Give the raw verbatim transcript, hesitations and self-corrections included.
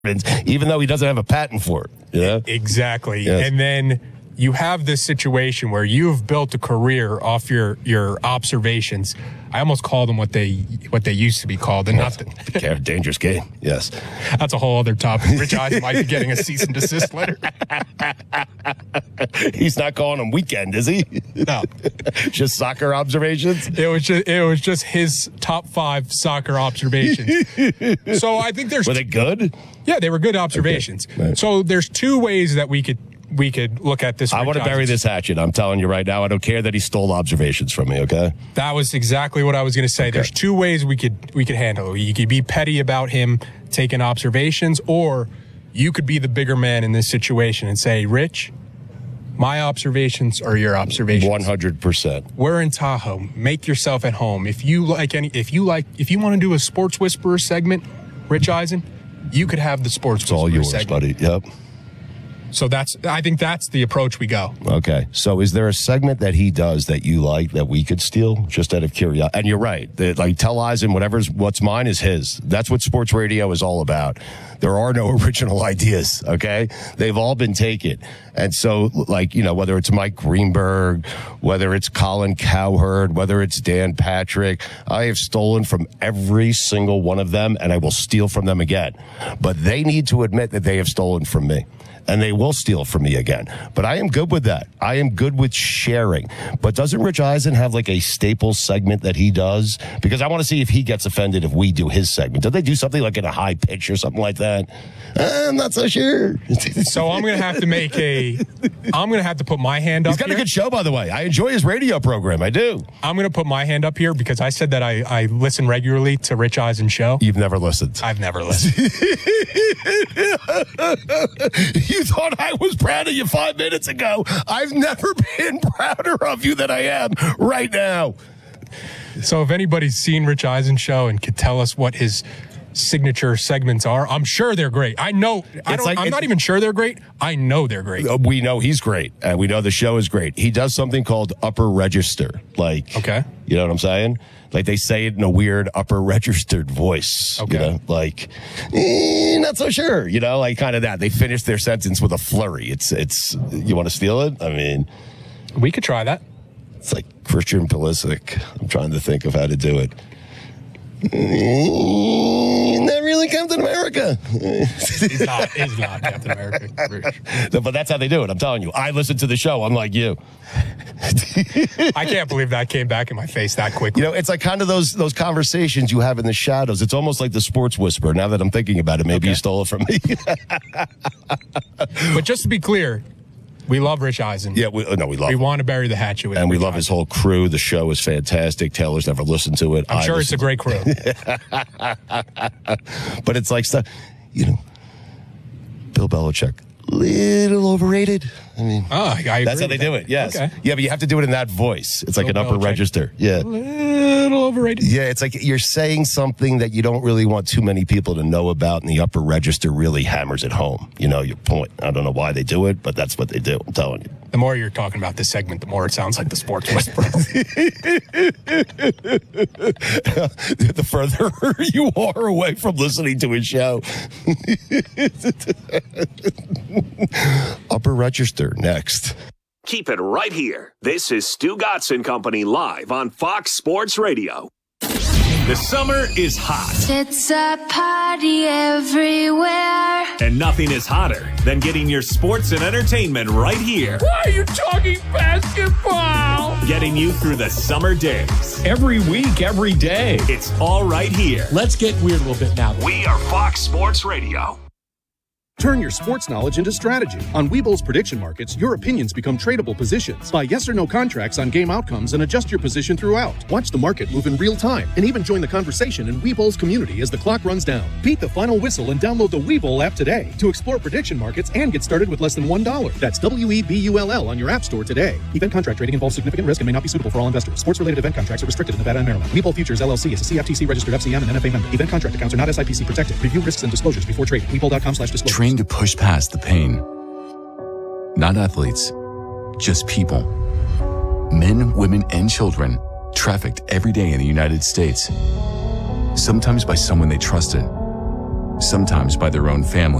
even though he doesn't have a patent for it. Yeah, exactly. Yes. And then you have this situation where you've built a career off your, your observations. I almost call them what they what they used to be called, and not the dangerous game. Yes, that's a whole other topic. Rich Eisen might be getting a cease and desist letter. He's not calling them weekend, is he? No, just soccer observations. It was just it was just his top five soccer observations. So I think there's were they good? Yeah, they were good observations. Okay. Right. So there's two ways that we could. We could look at this. I want to bury this hatchet. I'm telling you right now. I don't care that he stole observations from me. Okay. That was exactly what I was going to say. Okay. There's two ways we could we could handle it. You could be petty about him taking observations, or you could be the bigger man in this situation and say, "Rich, my observations are your observations." One hundred percent. We're in Tahoe. Make yourself at home. If you like any, if you like, if you want to do a Sports Whisperer segment, Rich Eisen, you could have the Sports it's Whisperer all yours, segment. buddy. Yep. So that's, I think that's the approach we go. Okay. So is there a segment that he does that you like that we could steal just out of curiosity? And you're right. The, like, tell Eisen whatever's, what's mine is his. That's what sports radio is all about. There are no original ideas. Okay. They've all been taken. And so, like, you know, whether it's Mike Greenberg, whether it's Colin Cowherd, whether it's Dan Patrick, I have stolen from every single one of them, and I will steal from them again. But they need to admit that they have stolen from me. And they will steal from me again. But I am good with that. I am good with sharing. But doesn't Rich Eisen have like a staple segment that he does? Because I want to see if he gets offended if we do his segment. Do they do something like in a high pitch or something like that? I'm not so sure. So I'm going to have to make a, I'm going to have to put my hand up He's got here. a good show, by the way. I enjoy his radio program. I do. I'm going to put my hand up here because I said that I, I listen regularly to Rich Eisen's show. You've never listened. I've never listened. You thought I was proud of you five minutes ago. I've never been prouder of you than I am right now. So if anybody's seen Rich Eisen's show and could tell us what his signature segments are, I'm sure they're great. I know. I don't, like, I'm not even sure they're great. I know they're great. We know he's great, and we know the show is great. He does something called upper register. Like, okay. You know what I'm saying? Like, they say it in a weird upper registered voice. Okay. You know, like, eh, not so sure. You know, like kind of that. They finish their sentence with a flurry. It's, it's, you want to steal it? I mean, we could try that. It's like Christian Pulisic. I'm trying to think of how to do it. Not really Captain America. He's not. He's not Captain America. But that's how they do it. I'm telling you. I listen to the show. Unlike you. I can't believe that came back in my face that quickly. You know, it's like kind of those those conversations you have in the shadows. It's almost like the Sports Whisperer. Now that I'm thinking about it, maybe okay. You stole it from me. But just to be clear, we love Rich Eisen. Yeah, we, no, we love We him. want to bury the hatchet with And we Rich love Eisen. his whole crew. The show is fantastic. Taylor's never listened to it. I'm I sure it's a great crew. But it's like stuff, you know, Bill Belichick, little overrated. I mean, oh, I agree that's how they that. do it. Yes. Okay. Yeah, but you have to do it in that voice. It's like Bill an upper Belichick. register. Yeah. A little overrated. Yeah, it's like you're saying something that you don't really want too many people to know about, and the upper register really hammers it home. You know, your point. I don't know why they do it, but that's what they do. I'm telling you. The more you're talking about this segment, the more it sounds like the Sports Whisperer. The further you are away from listening to his show. Upper register next. Keep it right here. This is Stu Gotson Company live on Fox Sports Radio. The summer is hot. It's a party everywhere. And nothing is hotter than getting your sports and entertainment right here. Why are you talking basketball? Getting you through the summer days. Every week, every day. It's all right here. Let's get weird a little bit now. We are Fox Sports Radio. Turn your sports knowledge into strategy. On Webull's prediction markets, your opinions become tradable positions. Buy yes or no contracts on game outcomes and adjust your position throughout. Watch the market move in real time and even join the conversation in Webull's community as the clock runs down. Beat the final whistle and download the Webull app today to explore prediction markets and get started with less than one dollar. That's W E B U L L on your app store today. Event contract trading involves significant risk and may not be suitable for all investors. Sports-related event contracts are restricted in Nevada and Maryland. Webull Futures L L C is a C F T C-registered F C M and N F A member. Event contract accounts are not S I P C protected. Review risks and disclosures before trading. Webull.com slash disclosures. Train to push past the pain. Not athletes, just people. Men, women, and children trafficked every day in the United States. Sometimes by someone they trusted, sometimes by their own family.